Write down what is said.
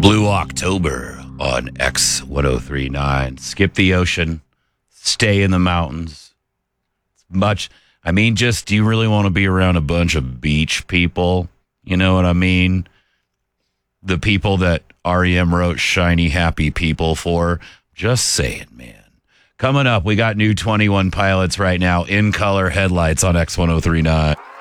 Blue October on X1039. Skip the ocean, stay in the mountains. Just do you really want to be around a bunch of beach people? You know what I mean? The people that REM wrote Shiny Happy People for. Just saying, man. Coming up, we got new 21 Pilots right now in color headlights on X1039.